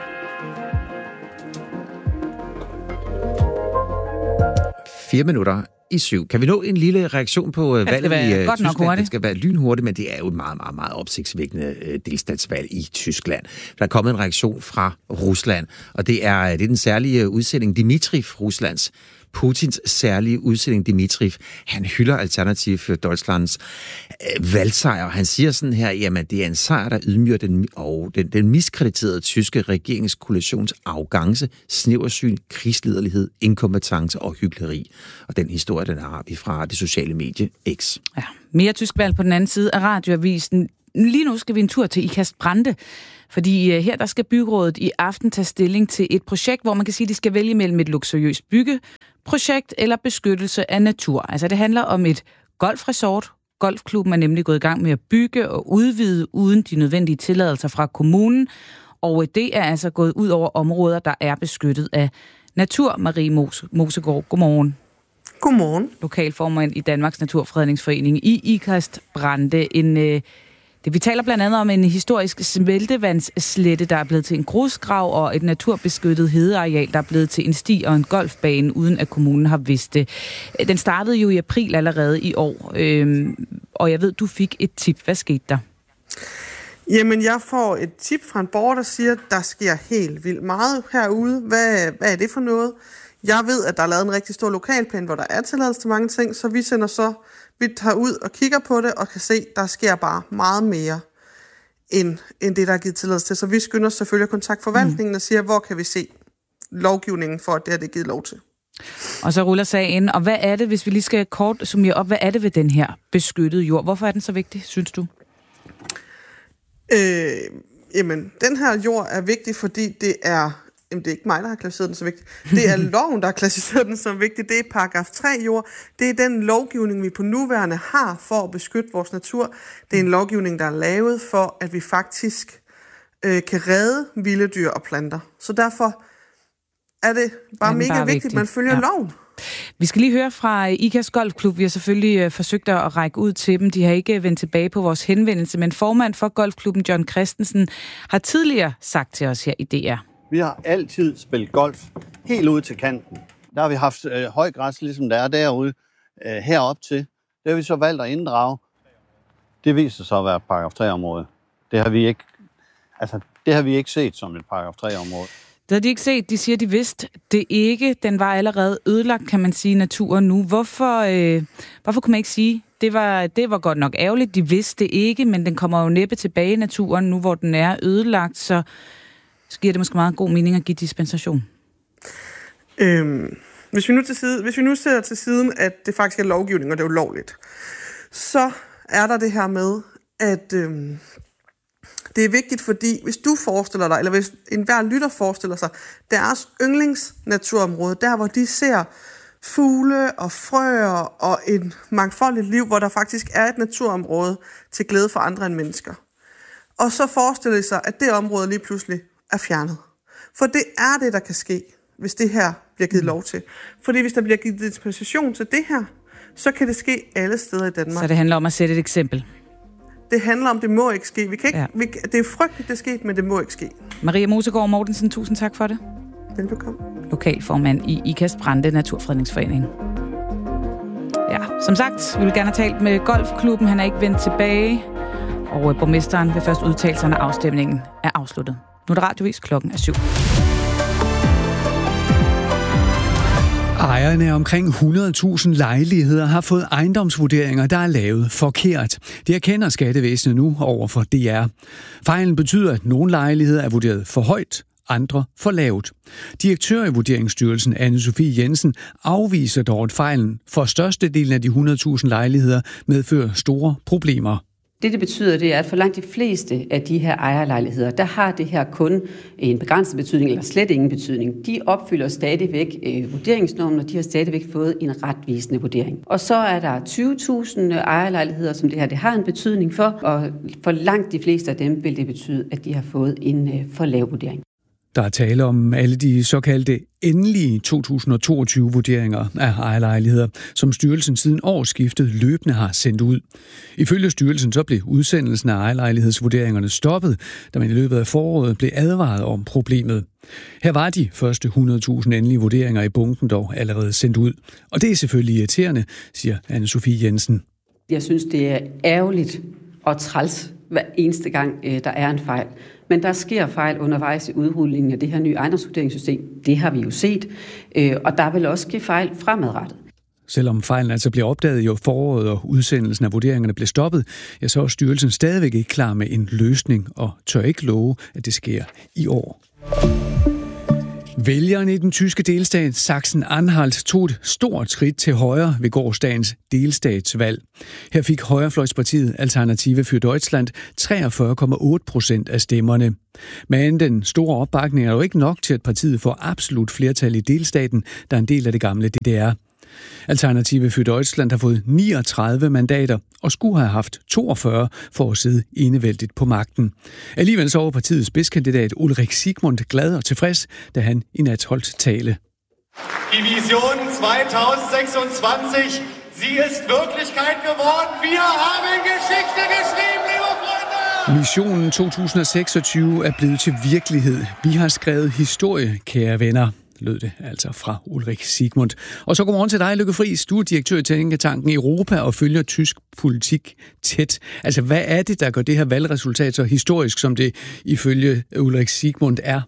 Fire minutter i syv. Kan vi nå en lille reaktion på uh, valget i uh, Tyskland? Det skal være lynhurtigt, men det er jo et meget, meget, meget opsigtsvækkende uh, delstatsvalg i Tyskland. Der er kommet en reaktion fra Rusland, og det er, det er den særlige udsending Dmitriv, Ruslands Putins særlige udsending Dmitriv. Han hylder Alternativ for Deutschlands øh, valgsejr, og han siger sådan her, jamen det er en sejr, der ydmyger den, og den, den miskrediterede tyske regeringskoalitions arrogance, snæversyn, krigsliderlighed, inkompetence og hykleri. Og den historie, den har vi fra det sociale medie X. Ja, mere tysk valg på den anden side af radioavisen. Lige nu skal vi en tur til Ikast-Brande, fordi her der skal byrådet i aften tage stilling til et projekt, hvor man kan sige, at de skal vælge mellem et luksuriøst byggeprojekt eller beskyttelse af natur. Altså det handler om et golfresort. Golfklubben er nemlig gået i gang med at bygge og udvide uden de nødvendige tilladelser fra kommunen, og det er altså gået ud over områder, der er beskyttet af natur. Marie Mose, Mosegaard, godmorgen. Godmorgen. Lokalformand i Danmarks Naturfredningsforening i Ikast-Brande. En øh, Det, vi taler blandt andet om en historisk smeltevandsslette, der er blevet til en grusgrav, og et naturbeskyttet hedeareal, der er blevet til en sti og en golfbane, uden at kommunen har vidst det. Den startede jo i april allerede i år, øhm, og jeg ved, du fik et tip. Hvad skete der? Jamen, jeg får et tip fra en borger, der siger, at der sker helt vildt meget herude. Hvad, hvad er det for noget? Jeg ved, at der er lavet en rigtig stor lokalplan, hvor der er tilladelse til mange ting, så vi sender så Vi tager ud og kigger på det, og kan se, at der sker bare meget mere, end, end det, der er givet tilladelse til. Så vi skynder os selvfølgelig at kontakte forvaltningen og siger, hvor kan vi se lovgivningen for, at det har det givet lov til. Og så ruller sagen. Og hvad er det, hvis vi lige skal kort summere op, hvad er det ved den her beskyttede jord? Hvorfor er den så vigtig, synes du? Øh, jamen, den her jord er vigtig, fordi det er... Jamen, det er ikke mig, der har klassificeret den så vigtigt. Det er loven, der har klassificeret den så vigtigt. Det er paragraf tre jord. Det er den lovgivning, vi på nuværende har for at beskytte vores natur. Det er en lovgivning, der er lavet for, at vi faktisk øh, kan redde vilde dyr og planter. Så derfor er det bare mega bare vigtigt, at man følger ja. loven. Vi skal lige høre fra Ikast Golfklub. Vi har selvfølgelig øh, forsøgt at række ud til dem. De har ikke vendt tilbage på vores henvendelse, men formand for Golfklubben, John Christensen, har tidligere sagt til os her i D R. Vi har altid spillet golf helt ud til kanten. Der har vi haft øh, højgræs, ligesom der er derude, øh, herop til. Det har vi så valgt at inddrage. Det viser sig at være et paragraf tre-område. Det har vi ikke, altså, det har vi ikke set som et paragraf tre-område. Det har de ikke set. De siger, de vidste det ikke. Den var allerede ødelagt, kan man sige, naturen nu. Hvorfor, øh, hvorfor kunne man ikke sige, det var, det var godt nok ærgerligt. De vidste det ikke, men den kommer jo næppe tilbage i naturen nu, hvor den er ødelagt, så... Så giver det måske meget god mening at give dispensation? Øhm, hvis, vi nu til side, hvis vi nu ser til siden, at det faktisk er lovgivning, og det er ulovligt, så er der det her med, at øhm, det er vigtigt, fordi hvis du forestiller dig, eller hvis enhver lytter forestiller sig, deres yndlingsnaturområde, der hvor de ser fugle og frøer og et mangfoldigt liv, hvor der faktisk er et naturområde til glæde for andre end mennesker. Og så forestiller de sig, at det område lige pludselig er fjernet. For det er det, der kan ske, hvis det her bliver givet lov til. Fordi hvis der bliver givet dispensation til det her, så kan det ske alle steder i Danmark. Så det handler om at sætte et eksempel? Det handler om, det må ikke ske. Vi kan ikke, ja. vi, det er frygteligt, det er sket, men det må ikke ske. Maria Mosegaard Mortensen, tusind tak for det. Velbekomme. Lokalformand i Ikast-Brande Naturfredningsforening. Ja, som sagt, vi vil gerne have talt med Golfklubben. Han er ikke vendt tilbage. Og borgmesteren vil først udtale sig, når afstemningen er afsluttet. Nu er det radiovis, klokken er syv. Ejerne af omkring hundrede tusind lejligheder har fået ejendomsvurderinger, der er lavet forkert. Det erkender skattevæsenet nu over for D R. Fejlen betyder, at nogle lejligheder er vurderet for højt, andre for lavt. Direktør i Vurderingsstyrelsen, Anne-Sophie Jensen, afviser dog, at fejlen for størstedelen af de hundrede tusind lejligheder medfører store problemer. Det, det betyder, det er, at for langt de fleste af de her ejerlejligheder, der har det her kun en begrænset betydning, eller slet ingen betydning. De opfylder stadigvæk øh, vurderingsnormen, og de har stadigvæk fået en retvisende vurdering. Og så er der tyve tusind ejerlejligheder, som det her det har en betydning for, og for langt de fleste af dem vil det betyde, at de har fået en øh, for lav vurdering. Der er tale om alle de såkaldte endelige to tusind og toogtyve vurderinger af ejerlejligheder, som styrelsen siden årsskiftet løbende har sendt ud. Ifølge styrelsen så blev udsendelsen af ejerlejlighedsvurderingerne stoppet, da man i løbet af foråret blev advaret om problemet. Her var de første hundrede tusind endelige vurderinger i bunken dog allerede sendt ud. Og det er selvfølgelig irriterende, siger Anne-Sophie Jensen. Jeg synes, det er ærgerligt og træls hver eneste gang, der er en fejl. Men der sker fejl undervejs i udrullingen af det her nye ejendomsvurderingssystem. Det har vi jo set, og der vil også ske fejl fremadrettet. Selvom fejlen altså bliver opdaget i foråret, og udsendelsen af vurderingerne blev stoppet, ja, så er styrelsen stadigvæk ikke klar med en løsning, og tør ikke love, at det sker i år. Vælgerne i den tyske delstat Sachsen-Anhalt tog et stort skridt til højre ved gårsdagens delstatsvalg. Her fik højrefløjspartiet Alternative für Deutschland treogfyrre komma otte procent af stemmerne. Men den store opbakning er jo ikke nok til, at partiet får absolut flertal i delstaten, der er en del af det gamle D D R. Alternative für Deutschland har fået niogtredive mandater og skulle have haft toogfyrre for at sidde enevældigt på magten. Alligevel så var partiets spidskandidat Ulrich Siegmund glad og tilfreds, da han i nat holdt tale. Die Vision zwanzig seksogtyve, sie ist Wirklichkeit geworden. Wir haben Geschichte geschrieben, liebe Freunde! Missionen to tusind og seksogtyve er blevet til virkelighed. Vi har skrevet historie, kære venner, lød det altså fra Ulrich Siegmund. Og så godmorgen til dig, Lykke Friis. Du er direktør i Tænketanken Europa og følger tysk politik tæt. Altså, hvad er det, der gør det her valgresultat så historisk, som det ifølge Ulrich Siegmund er?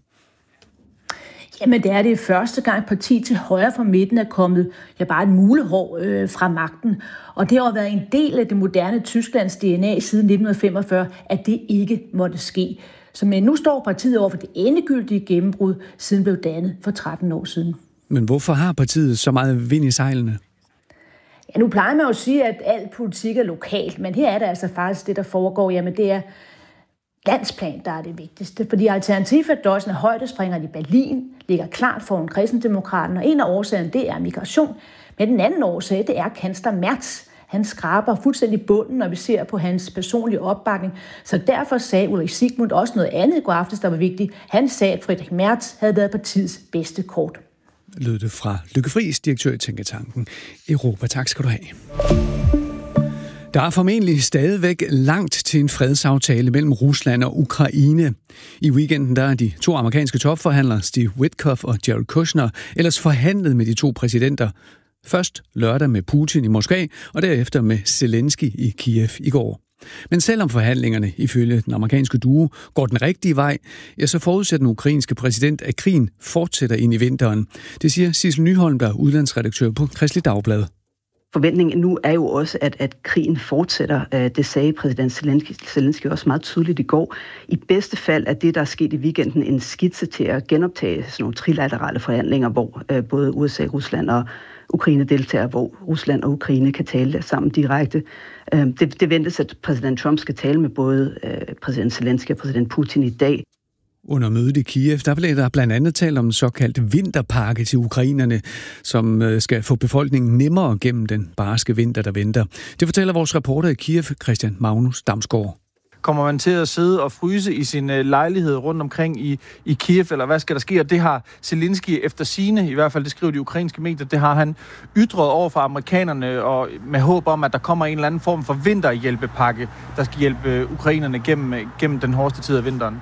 Jamen, det er det første gang, parti til højre for midten er kommet ja, bare en mulehår øh, fra magten. Og det har været en del af det moderne Tysklands D N A siden nitten femogfyrre, at det ikke måtte ske. Så men nu står partiet over for det endegyldige gennembrud, siden blev dannet for tretten år siden. Men hvorfor har partiet så meget vind i sejlene? Ja, nu plejer man jo at sige, at al politik er lokalt, men her er det altså faktisk det, der foregår. Jamen det er landsplan, der er det vigtigste. Fordi Alternative for Deutschland højdespringeren i Berlin ligger klart foran Kristendemokraterne, og en af årsagerne, det er migration. Men den anden årsag, det er kansler Merz. Han skraber fuldstændig bunden, når vi ser på hans personlige opbakning. Så derfor sagde Ulrich Siegmund også noget andet i går aftes, der var vigtigt. Han sagde, at Friedrich Merz havde været partiets bedste kort. Lød det fra Lykke Friis, direktør i Tænketanken Europa. Tak skal du have. Der er formentlig stadigvæk langt til en fredsaftale mellem Rusland og Ukraine. I weekenden der er de to amerikanske topforhandlere, Steve Witkoff og Jared Kushner, ellers forhandlet med de to præsidenter. Først lørdag med Putin i Moskva, og derefter med Zelensky i Kiev i går. Men selvom forhandlingerne ifølge den amerikanske duo går den rigtige vej, ja, så forudsætter den ukrainske præsident, at krigen fortsætter ind i vinteren. Det siger Sissel Nyholm, der er udlandsredaktør på Kristeligt Dagblad. Forventningen nu er jo også, at, at krigen fortsætter. Det sagde præsident Zelensky, Zelensky også meget tydeligt i går. I bedste fald er det, der er sket i weekenden, en skitse til at genoptage sådan nogle trilaterale forhandlinger, hvor øh, både U S A, Rusland og Ukraine deltager, hvor Rusland og Ukraine kan tale sammen direkte. Øh, det, det ventes, at præsident Trump skal tale med både øh, præsident Zelensky og præsident Putin i dag. Under mødet i Kiev, der blev der blandt andet talt om en såkaldt vinterpakke til ukrainerne, som skal få befolkningen nemmere gennem den barske vinter, der venter. Det fortæller vores reporter i Kiev, Christian Magnus Damsgaard. Kommer man til at sidde og fryse i sin lejlighed rundt omkring i, i Kiev, eller hvad skal der ske? Og det har Zelensky efter sigende, i hvert fald det skriver de ukrainske medier, det har han ytret over for amerikanerne, og med håb om, at der kommer en eller anden form for vinterhjælpepakke, der skal hjælpe ukrainerne gennem, gennem den hårdeste tid af vinteren.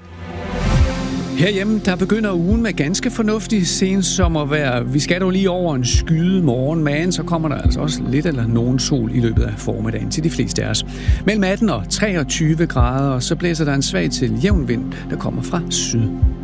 Herhjemme, der begynder ugen med ganske fornuftig sensommervejr. Vi skal dog lige over en skyde morgen, men så kommer der altså også lidt eller nogen sol i løbet af formiddagen til de fleste af os. Mellem atten og treogtyve grader, og så blæser der en svag til jævn vind, der kommer fra syd.